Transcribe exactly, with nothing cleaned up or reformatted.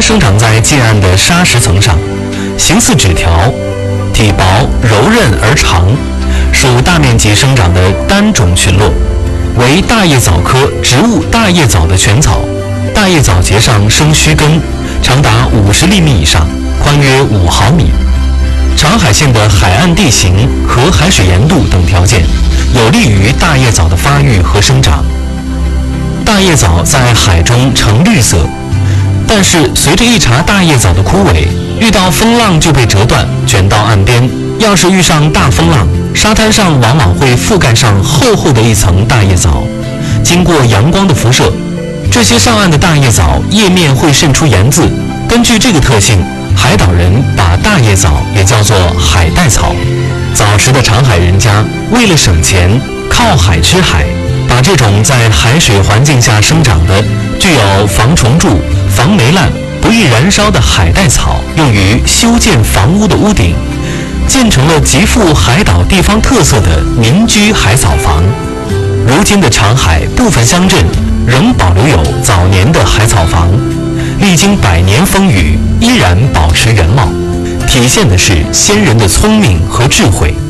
生长在近岸的沙石层上，形似纸条，体薄柔韧而长，属大面积生长的单种群落，为大叶枣科植物大叶枣的全草。大叶枣节上生须根，长达五十厘米以上，宽约五毫米。长海县的海岸地形和海水盐度等条件，有利于大叶枣的发育和生长。大叶枣在海中呈绿色，但是随着一茬大叶枣的枯萎，遇到风浪就被折断，卷到岸边。要是遇上大风浪，沙滩上往往会覆盖上厚厚的一层大叶枣。经过阳光的辐射，这些上岸的大叶枣叶面会渗出盐渍。根据这个特性，海岛人把大叶枣也叫做海带草。早时的长海人家为了省钱，靠海吃海，把这种在海水环境下生长的、具有防虫蛀、防霉烂、不易燃烧的海带草用于修建房屋的屋顶，建成了极富海岛地方特色的民居海草房。如今的长海部分乡镇仍保留有早年的海草房，历经百年风雨，依然保持原貌，体现的是先人的聪明和智慧。